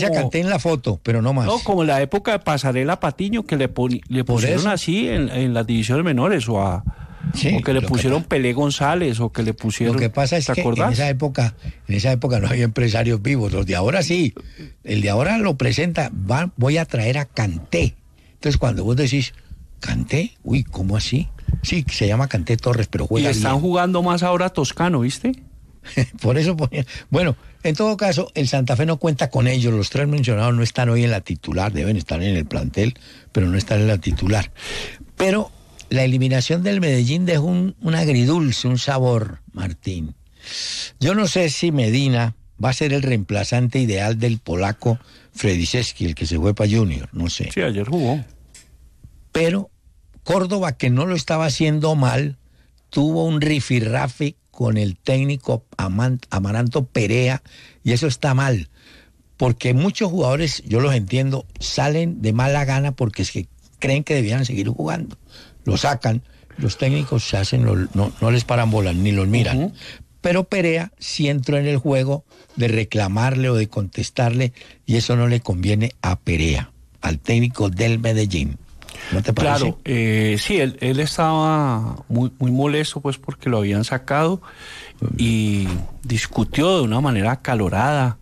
parece a Kanté en la foto, pero no más. No, como en la época de Pasarela Patiño, que le pusieron así en las divisiones menores, Sí, o que le pusieron Pelé González, o que le pusieron... Lo que pasa es que en esa época no había empresarios vivos. Los de ahora sí. El de ahora lo presenta, voy a traer a Kanté. Entonces cuando vos decís, ¿Kanté? Uy, ¿cómo así? Sí, se llama Kanté Torres, pero juega bien. Y están jugando más ahora Toscano, ¿viste? Por eso, bueno, en todo caso, el Santa Fe no cuenta con ellos. Los tres mencionados no están hoy en la titular, deben estar en el plantel, pero no están en la titular. Pero la eliminación del Medellín dejó un agridulce, un sabor, Martín. Yo no sé si Medina va a ser el reemplazante ideal del polaco Frediszewski, el que se fue para Junior, no sé. Sí, ayer jugó. Pero Córdoba, que no lo estaba haciendo mal, tuvo un rifirrafe con el técnico Amaranto Perea, y eso está mal, porque muchos jugadores, yo los entiendo, salen de mala gana porque es que creen que debían seguir jugando. Lo sacan, los técnicos se hacen, no les paran bolas, ni los miran. Pero Perea sí entró en el juego de reclamarle o de contestarle, y eso no le conviene a Perea, al técnico del Medellín. ¿No te parece? Claro, sí, él estaba muy molesto pues porque lo habían sacado y discutió de una manera acalorada,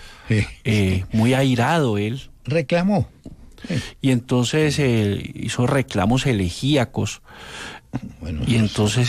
muy airado él. Reclamó. Y entonces hizo reclamos elegíacos. Bueno, y entonces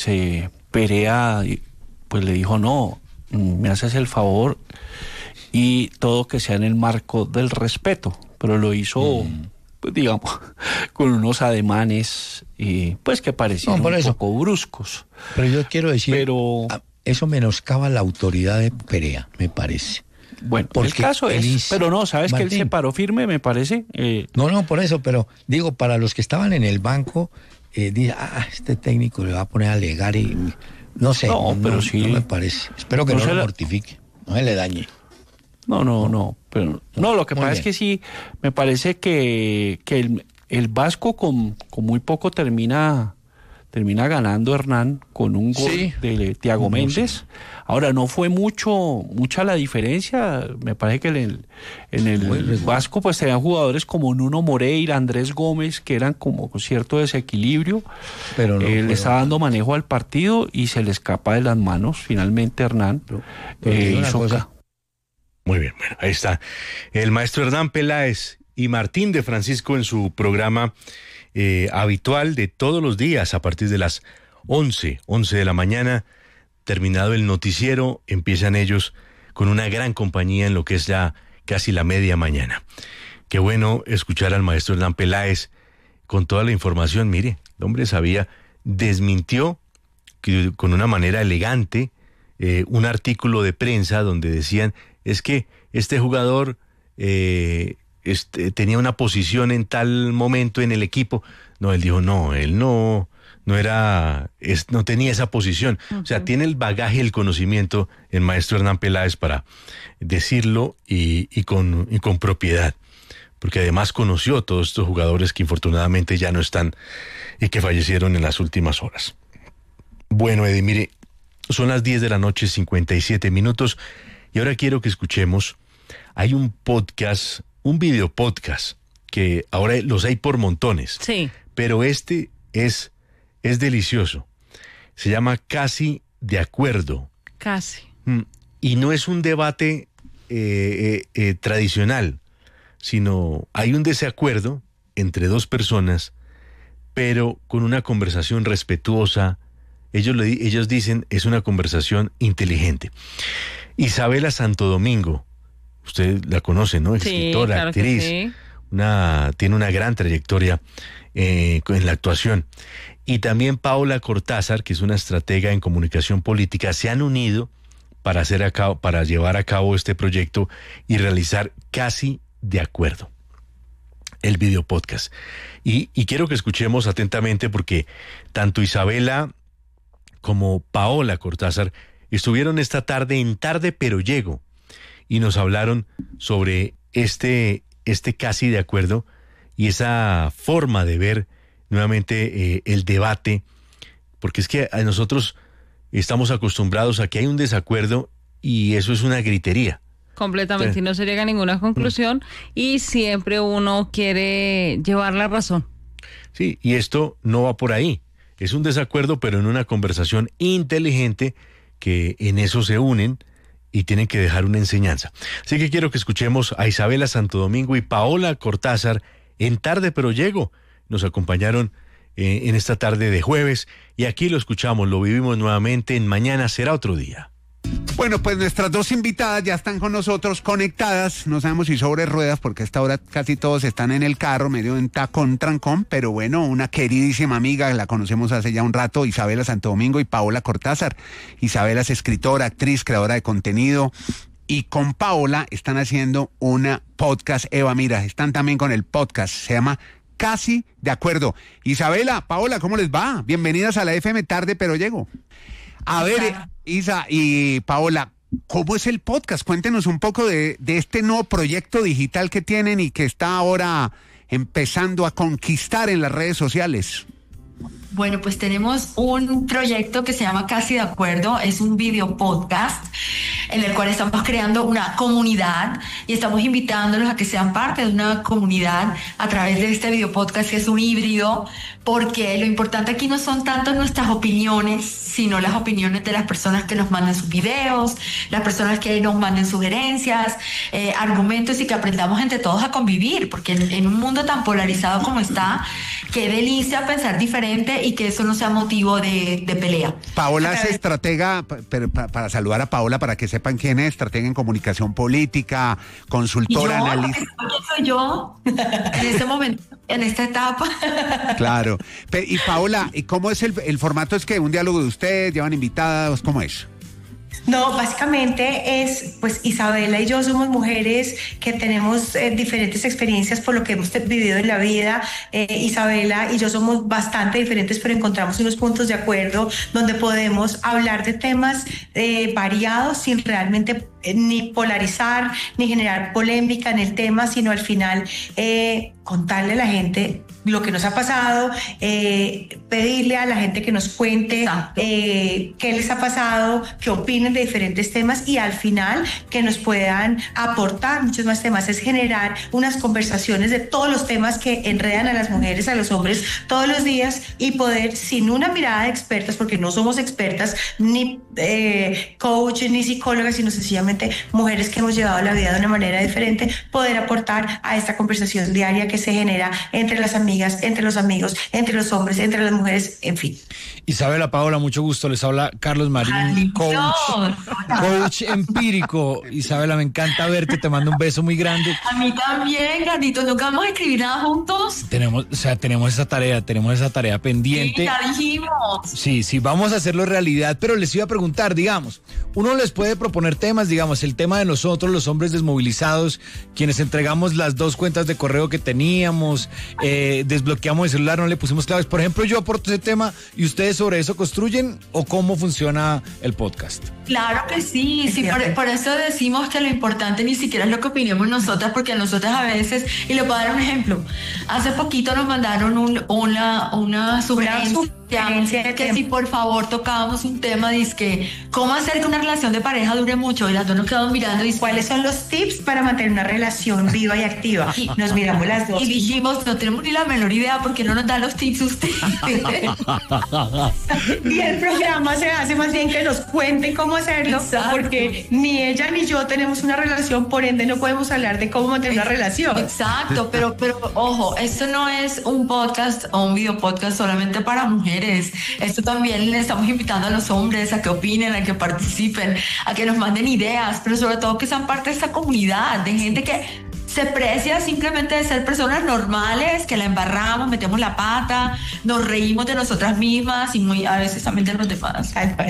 Perea pues le dijo, no, me haces el favor y todo que sea en el marco del respeto, pero lo hizo... pues digamos, con unos ademanes pues que parecían un poco bruscos. Pero yo quiero decir, eso menoscaba la autoridad de Perea, me parece. Bueno, porque el caso es, pero no, ¿sabes Martín, que él se paró firme, me parece? No, por eso, pero digo, para los que estaban en el banco, dice, este técnico le va a poner a alegar y no sé, pero sí, no me parece. Espero que no lo mortifique, no se le dañe. No, pero no, lo que pasa es que sí, me parece que el Vasco con muy poco termina ganando Hernán con un gol de Thiago Méndez. Ahora, no fue mucha la diferencia, me parece que en el Vasco pues tenían jugadores como Nuno Moreira, Andrés Gómez, que eran como con cierto desequilibrio, pero le está dando manejo al partido y se le escapa de las manos, finalmente Hernán hizo... Muy bien, bueno, ahí está el maestro Hernán Peláez y Martín de Francisco en su programa habitual de todos los días a partir de las 11 de la mañana. Terminado el noticiero, empiezan ellos con una gran compañía en lo que es ya casi la media mañana. Qué bueno escuchar al maestro Hernán Peláez con toda la información. Mire, el hombre desmintió con una manera elegante un artículo de prensa donde decían es que este jugador tenía una posición en tal momento en el equipo. No, él dijo, no, él no tenía esa posición. O sea, tiene el bagaje, el conocimiento, el maestro Hernán Peláez para decirlo y con propiedad. Porque además conoció a todos estos jugadores que infortunadamente ya no están y que fallecieron en las últimas horas. Bueno, Eddie, mire, son las 10 de la noche, 57 minutos. Y ahora quiero que escuchemos, hay un podcast, un video podcast, que ahora los hay por montones. Sí. Pero este es delicioso. Se llama Casi de Acuerdo. Casi. Y no es un debate tradicional, sino hay un desacuerdo entre dos personas, pero con una conversación respetuosa. Ellos dicen, es una conversación inteligente. Isabela Santo Domingo, usted la conoce, ¿no? Escritora, claro, actriz, sí. Tiene una gran trayectoria en la actuación. Y también Paola Cortázar, que es una estratega en comunicación política, se han unido para llevar a cabo este proyecto y realizar Casi de Acuerdo, el video podcast. Y quiero que escuchemos atentamente porque tanto Isabela como Paola Cortázar estuvieron esta tarde en Tarde Pero Llego y nos hablaron sobre este Casi de Acuerdo y esa forma de ver nuevamente el debate, porque es que nosotros estamos acostumbrados a que hay un desacuerdo y eso es una gritería. Completamente, y no se llega a ninguna conclusión y siempre uno quiere llevar la razón. Sí, y esto no va por ahí. Es un desacuerdo, pero en una conversación inteligente que en eso se unen y tienen que dejar una enseñanza. Así que quiero que escuchemos a Isabela Santo Domingo y Paola Cortázar en Tarde Pero Llego. Nos acompañaron en esta tarde de jueves y aquí lo escuchamos, lo vivimos nuevamente en Mañana Será Otro Día. Bueno, pues nuestras dos invitadas ya están con nosotros conectadas, no sabemos si sobre ruedas porque a esta hora casi todos están en el carro, medio en tacón, trancón, pero bueno, una queridísima amiga, la conocemos hace ya un rato, Isabela Santo Domingo y Paola Cortázar. Isabela es escritora, actriz, creadora de contenido y con Paola están haciendo una podcast, Eva, mira, están también con el podcast, se llama Casi de Acuerdo. Isabela, Paola, ¿cómo les va? Bienvenidas a la FM Tarde Pero Llego. A ver, Isa y Paola, ¿cómo es el podcast? Cuéntenos un poco de este nuevo proyecto digital que tienen y que está ahora empezando a conquistar en las redes sociales. Bueno, pues tenemos un proyecto que se llama Casi de Acuerdo, es un video podcast en el cual estamos creando una comunidad y estamos invitándolos a que sean parte de una comunidad a través de este video podcast que es un híbrido, porque lo importante aquí no son tanto nuestras opiniones, sino las opiniones de las personas que nos mandan sus videos, las personas que nos manden sugerencias, argumentos y que aprendamos entre todos a convivir, porque en un mundo tan polarizado como está, qué delicia pensar diferente y que eso no sea motivo de pelea. Paola es estratega, para saludar a Paola, para que sepan quién es, estratega en comunicación política, consultora, analista. ¿Quién soy yo en este momento, en esta etapa? Claro. Y Paola, ¿y cómo es el formato? ¿Es que un diálogo de ustedes, llevan invitados? ¿Cómo es? No, básicamente es, pues Isabela y yo somos mujeres que tenemos diferentes experiencias por lo que hemos vivido en la vida. Isabela y yo somos bastante diferentes, pero encontramos unos puntos de acuerdo donde podemos hablar de temas variados sin realmente ni polarizar, ni generar polémica en el tema, sino al final contarle a la gente lo que nos ha pasado, pedirle a la gente que nos cuente qué les ha pasado, qué opinen de diferentes temas y al final que nos puedan aportar muchos más temas. Es generar unas conversaciones de todos los temas que enredan a las mujeres, a los hombres todos los días y poder, sin una mirada de expertas, porque no somos expertas, ni coaches, ni psicólogas, sino sencillamente mujeres que hemos llevado la vida de una manera diferente, poder aportar a esta conversación diaria que se genera entre las amigas, entre los amigos, entre los hombres, entre las mujeres, en fin. Isabela, Paola, mucho gusto. Les habla Carlos Marín, coach empírico. Isabela, me encanta verte, te mando un beso muy grande. A mí también, Gardito, ¿nunca vamos a escribir nada juntos? Tenemos esa tarea pendiente. Sí, ya dijimos. Sí, vamos a hacerlo realidad, pero les iba a preguntar, digamos, uno les puede proponer temas, digamos, el tema de nosotros, los hombres desmovilizados, quienes entregamos las 2 cuentas de correo que teníamos, desbloqueamos el celular, no le pusimos claves. Por ejemplo, yo aporto ese tema y ustedes sobre eso construyen, ¿o cómo funciona el podcast? Claro que sí, por eso decimos que lo importante ni siquiera es lo que opinemos nosotras, porque nosotras a veces, y le puedo dar un ejemplo, hace poquito nos mandaron una sugerencia que si por favor tocábamos un tema, dizque cómo hacer que una relación de pareja dure mucho, y las dos nos quedamos mirando y ¿cuáles son los tips para mantener una relación viva y activa? Nos miramos las dos y dijimos, no tenemos ni la menor idea porque no nos dan los tips ustedes. Y el programa se hace más bien que nos cuenten cómo hacerlo. Exacto. Porque ni ella ni yo tenemos una relación, por ende no podemos hablar de cómo mantener una relación. Exacto, pero ojo, esto no es un podcast o un video podcast solamente para mujeres. Esto también le estamos invitando a los hombres a que opinen, a que participen, a que nos manden ideas, pero sobre todo que sean parte de esta comunidad de gente que se precia simplemente de ser personas normales, que la embarramos, metemos la pata, nos reímos de nosotras mismas y a veces también de los demás.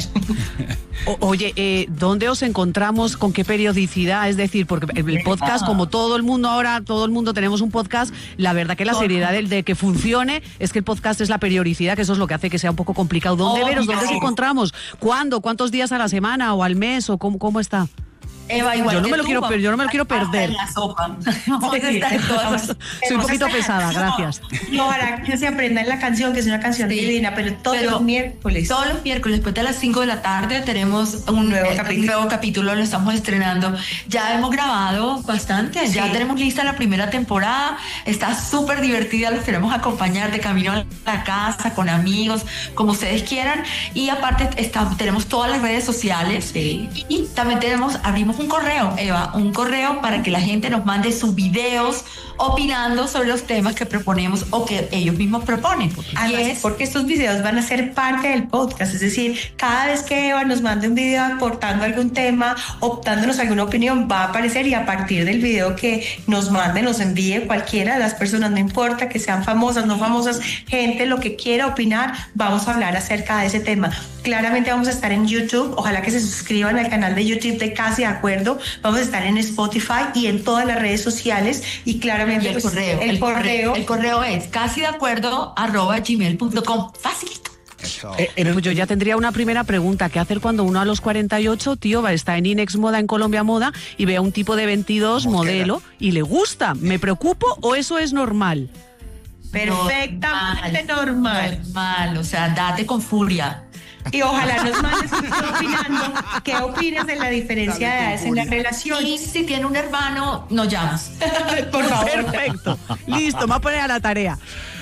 Oye, ¿dónde os encontramos? ¿Con qué periodicidad? Es decir, porque el podcast, como todo el mundo tenemos un podcast, la verdad que la seriedad de que funcione es que el podcast es la periodicidad, que eso es lo que hace que sea un poco complicado. ¿Dónde veros? ¿Dónde os encontramos? ¿Cuándo? ¿Cuántos días a la semana o al mes? ¿O cómo está? Eva, igual yo no que me lo tú, quiero perder. En la sopa. Vamos a estar en todas. Soy un poquito pesada, gracias. Y ojalá que se aprendan la canción, que es una canción divina, pero todos los miércoles. Todos los miércoles, después de las 5 de la tarde, tenemos un nuevo capítulo, lo estamos estrenando. Ya hemos grabado bastante, ya tenemos lista la primera temporada, está súper divertida, los queremos acompañar de camino a la casa, con amigos, como ustedes quieran. Y aparte tenemos todas las redes sociales y también abrimos un correo, Eva, un correo para que la gente nos mande sus videos opinando sobre los temas que proponemos o que ellos mismos proponen. Porque estos videos van a ser parte del podcast, es decir, cada vez que Eva nos mande un video aportando algún tema, optándonos alguna opinión, va a aparecer, y a partir del video que nos mande, nos envíe cualquiera de las personas, no importa que sean famosas, no famosas, gente, lo que quiera opinar, vamos a hablar acerca de ese tema. Claramente vamos a estar en YouTube, ojalá que se suscriban al canal de YouTube de Casi de Acuerdo, vamos a estar en Spotify y en todas las redes sociales, y claramente y el correo es casideacuerdo@gmail.com. Facilito. Pues yo ya tendría una primera pregunta. ¿Qué hacer cuando uno a los 48, tío, está en Inex Moda, en Colombia Moda, y ve a un tipo de 22 modelo y le gusta? ¿Me preocupo o eso es normal? Perfectamente normal. Normal, o sea, date con furia. Y ojalá nos mandes opinando qué opinas de la diferencia de edades en la relación. Y si tiene un hermano, nos llamas. Por favor. Perfecto. Listo, me voy a poner a la tarea.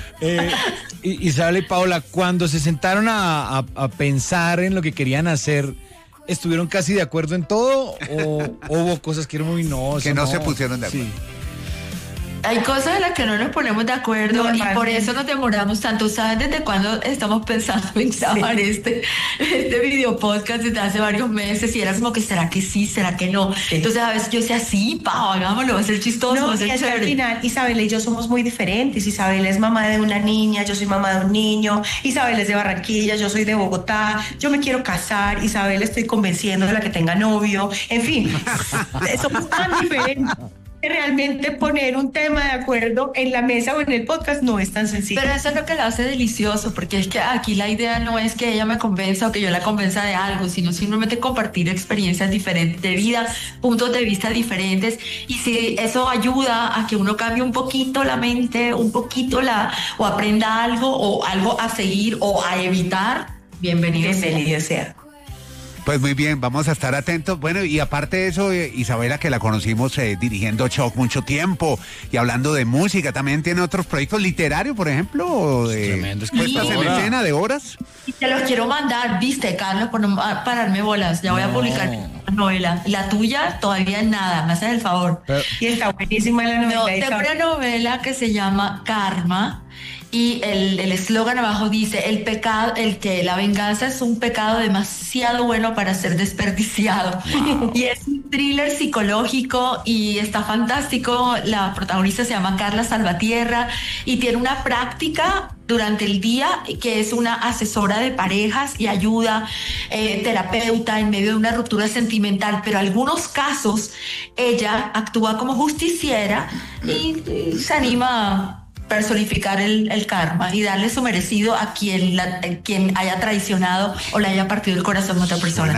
Isabela y Paola, cuando se sentaron a pensar en lo que querían hacer, ¿estuvieron casi de acuerdo en todo? ¿O hubo cosas que eran muy que no se pusieron de acuerdo? Sí. Hay cosas en las que no nos ponemos de acuerdo y por eso nos demoramos tanto. ¿Saben desde cuándo estamos pensando en grabar este video podcast? Desde hace varios meses, y era como que ¿será que sí? ¿Será que no? Entonces a veces yo decía, sí, hagámoslo, va a ser chistoso, va a ser chévere. Al final, Isabela y yo somos muy diferentes. Isabela es mamá de una niña, yo soy mamá de un niño. Isabela es de Barranquilla, yo soy de Bogotá. Yo me quiero casar, Isabela estoy convenciendo de la que tenga novio. En fin, somos tan diferentes. Realmente poner un tema de acuerdo en la mesa o en el podcast no es tan sencillo. Pero eso es lo que lo hace delicioso, porque es que aquí la idea no es que ella me convenza o que yo la convenza de algo, sino simplemente compartir experiencias diferentes de vida, puntos de vista diferentes, y si eso ayuda a que uno cambie un poquito la mente, un poquito o aprenda algo o algo a seguir o a evitar, bienvenido sea. Pues muy bien, vamos a estar atentos. Bueno, y aparte de eso, Isabela, que la conocimos dirigiendo Shock mucho tiempo y hablando de música, también tiene otros proyectos literarios, por ejemplo, o de puestas en escena de horas. Y te los quiero mandar, viste, Carlos, por no pararme bolas. Ya voy a publicar una novela. La tuya todavía nada, me haces el favor. Y está buenísima la novela. Tengo una novela que se llama Karma. Y el eslogan abajo dice, la venganza es un pecado demasiado bueno para ser desperdiciado. Wow. Y es un thriller psicológico y está fantástico. La protagonista se llama Carla Salvatierra y tiene una práctica durante el día que es una asesora de parejas y ayuda, terapeuta en medio de una ruptura sentimental, pero en algunos casos ella actúa como justiciera y se anima a personificar el karma y darle su merecido a quien haya traicionado o le haya partido el corazón a otra persona.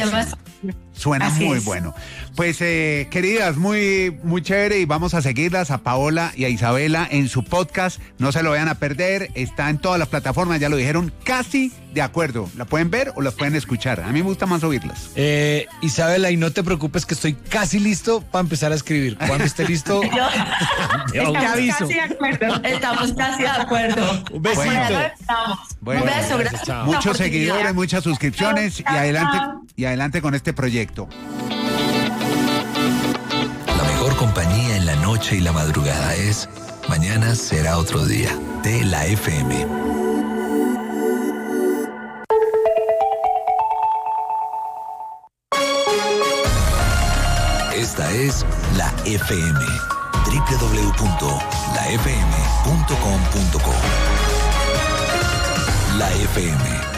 Suena muy bueno. Pues queridas, muy chévere, y vamos a seguirlas a Paola y a Isabela en su podcast. No se lo vayan a perder, está en todas las plataformas, ya lo dijeron, Casi de Acuerdo. La pueden ver o las pueden escuchar. A mí me gusta más oírlas. Isabela, y no te preocupes que estoy casi listo para empezar a escribir. Cuando esté listo, te aviso. Casi de acuerdo. Estamos casi de acuerdo. Un besito. Bueno, un beso, gracias. Muchos seguidores, muchas suscripciones y adelante con este proyecto. La mejor compañía en la noche y la madrugada es Mañana será otro día, de la FM. Esta es la FM. www.lafm.com.co. La FM.